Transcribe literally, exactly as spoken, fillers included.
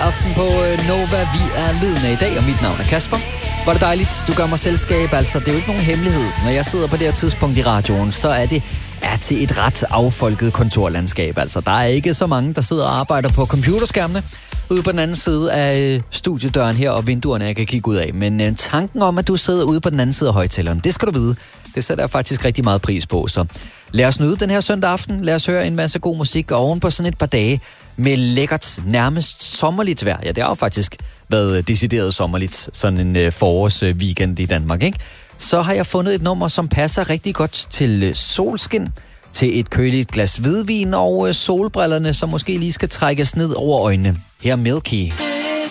aften på Nova. Vi er lyden af i dag, og mit navn er Kasper. Var det dejligt, du gør mig selskab. Altså, det er jo ikke nogen hemmelighed. Når jeg sidder på det her tidspunkt i radioen, så er det er til et ret affolket kontorlandskab. Altså, der er ikke så mange, der sidder og arbejder på computerskærmene ude på den anden side af studiedøren her, og vinduerne, jeg kan kigge ud af. Men øh, tanken om, at du sidder ude på den anden side af højtaleren, det skal du vide. Det sætter jeg faktisk rigtig meget pris på. Så lad os nyde den her søndag aften. Lad os høre en masse god musik, og oven på sådan et par dage med lækkert, nærmest sommerligt vejr. Ja, det har jo faktisk været decideret sommerligt, sådan en øh, forårsweekend i Danmark, ikke? Så har jeg fundet et nummer, som passer rigtig godt til solskin, til et køligt glas hvidvin og solbrillerne, som måske lige skal trækkes ned over øjnene. Her er Milky.